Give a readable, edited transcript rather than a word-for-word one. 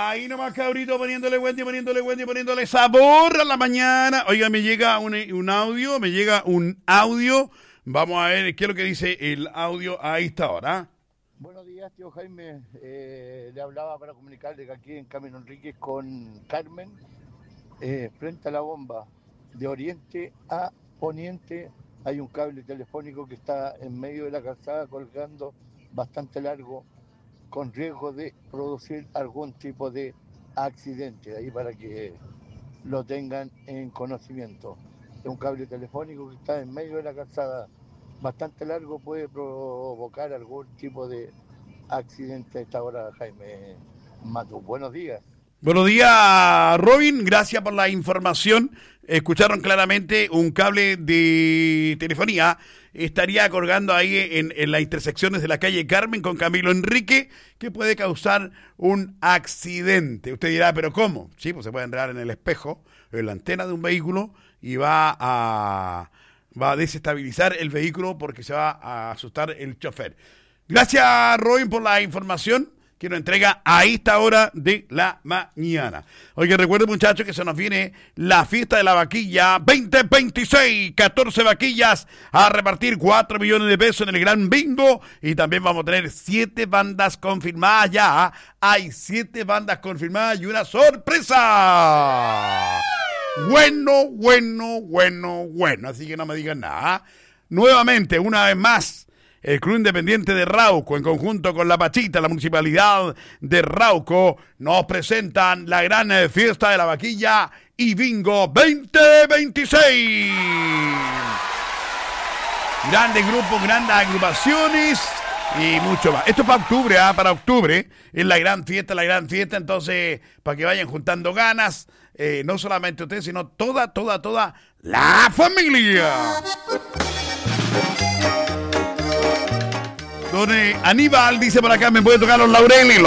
Ahí nomás, cabrito, poniéndole sabor a la mañana. Oiga, me llega un audio. Vamos a ver qué es lo que dice el audio a esta hora. Buenos días, tío Jaime. Le hablaba para comunicarle que aquí en Camino Enríquez con Carmen, frente a la bomba de oriente a poniente, hay un cable telefónico que está en medio de la calzada colgando bastante largo, con riesgo de producir algún tipo de accidente, ahí para que lo tengan en conocimiento. Es un cable telefónico que está en medio de la calzada, bastante largo, puede provocar algún tipo de accidente a esta hora, Jaime Matu. Buenos días. Buenos días, Robin. Gracias por la información. Escucharon claramente un cable de telefonía. Estaría colgando ahí en las intersecciones de la calle Carmen con Camilo Enrique, que puede causar un accidente. Usted dirá, ¿pero cómo? Sí, pues se puede enredar en el espejo, en la antena de un vehículo y va a desestabilizar el vehículo porque se va a asustar el chofer. Gracias, Robin, por la información que nos entrega a esta hora de la mañana. Oye, recuerden, muchachos, que se nos viene la fiesta de la vaquilla 2026, 14 vaquillas a repartir 4 millones de pesos en el Gran Bingo, y también vamos a tener 7 bandas confirmadas ya. Hay 7 bandas confirmadas y una sorpresa. Bueno. Así que no me digan nada. Nuevamente, una vez más, el Club Independiente de Rauco, en conjunto con La Pachita, la Municipalidad de Rauco, nos presentan la gran fiesta de la vaquilla y bingo 2026. Grandes grupos, grandes agrupaciones y mucho más. Esto es para octubre, es la gran fiesta, entonces, para que vayan juntando ganas, no solamente ustedes, sino toda la familia. Don Aníbal dice por acá, ¿me puede tocar los laureles?